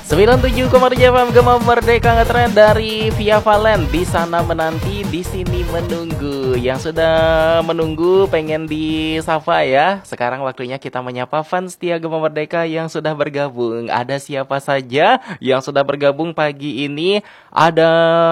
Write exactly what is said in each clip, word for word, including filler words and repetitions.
sembilan puluh tujuh koma tujuh F M Gema Merdeka ngetren dari Via Valen. Di sana menanti, di sini menunggu. Yang sudah menunggu pengen disapa ya. Sekarang waktunya kita menyapa fans setia Gema Merdeka yang sudah bergabung. Ada siapa saja yang sudah bergabung pagi ini? Ada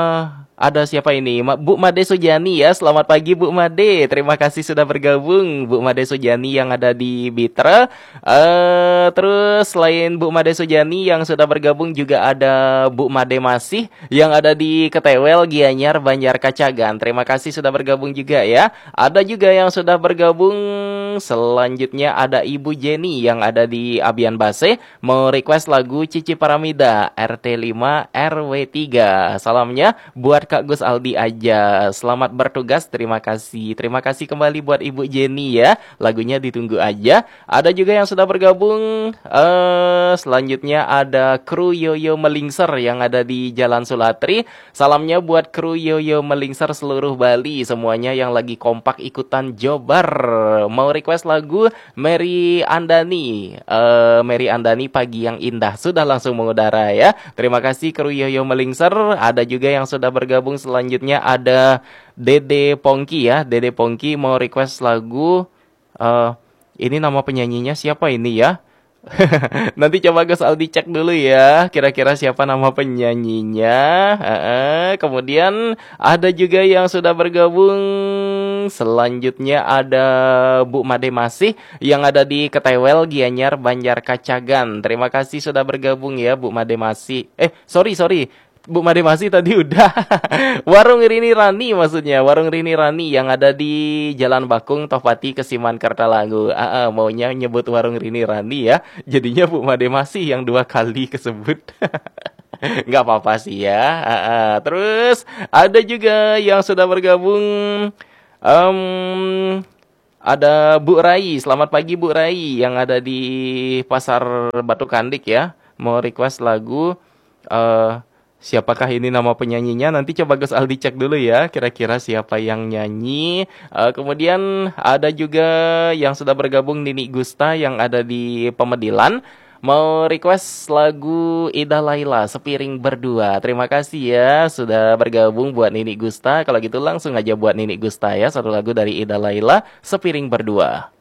Ada siapa ini? Bu Made Sujani ya. Selamat pagi Bu Made. Terima kasih sudah bergabung Bu Made Sujani yang ada di Bitra. Uh, terus selain Bu Made Sujani yang sudah bergabung juga ada Bu Made Masih yang ada di Ketewel, Gianyar, Banjar Kacagan. Terima kasih sudah bergabung juga ya. Ada juga yang sudah bergabung. Selanjutnya ada Ibu Jenny yang ada di Abian Base mau request lagu Cici Paramida R T lima R W tiga. Salamnya buat Kak Gus Aldi aja. Selamat bertugas, terima kasih. Terima kasih kembali buat Ibu Jenny ya. Lagunya ditunggu aja. Ada juga yang sudah bergabung. Uh, selanjutnya ada kru Yoyo Melingser yang ada di Jalan Sulatri. Salamnya buat kru Yoyo Melingser seluruh Bali. Semuanya yang lagi kompak ikutan Jobar. Mau request lagu Mary Andani. Uh, Mary Andani Pagi yang Indah. Sudah langsung mengudara ya. Terima kasih kru Yoyo Melingser. Ada juga yang sudah bergabung. Gabung selanjutnya ada Dede Pongki ya. Dede Pongki mau request lagu uh, ini nama penyanyinya siapa ini ya? Nanti coba Gus Aldi cek dulu ya. Kira-kira siapa nama penyanyinya. uh, Kemudian ada juga yang sudah bergabung. Selanjutnya ada Bu Made Masih yang ada di Ketewel, Gianyar, Banjar Kacagan. Terima kasih sudah bergabung ya Bu Made Masih. Eh sorry sorry Bu Made Masih tadi udah. Warung Rini Rani maksudnya. Warung Rini Rani yang ada di Jalan Bakung, Topati, Kesiman, Kertalangu. Ah, ah, maunya nyebut Warung Rini Rani ya. Jadinya Bu Made Masih yang dua kali kesebut. Nggak apa-apa sih ya. Ah, ah. Terus ada juga yang sudah bergabung. Um, ada Bu Rai. Selamat pagi Bu Rai yang ada di Pasar Batu Kandik ya. Mau request lagu. Uh, Siapakah ini nama penyanyinya? Nanti coba Gus Aldi cek dulu ya. Kira-kira siapa yang nyanyi. uh, Kemudian ada juga yang sudah bergabung Nini Gusta yang ada di Pemedilan. Mau request lagu Ida Laila Sepiring Berdua. Terima kasih ya sudah bergabung buat Nini Gusta. Kalau gitu langsung aja buat Nini Gusta ya. Satu lagu dari Ida Laila Sepiring Berdua.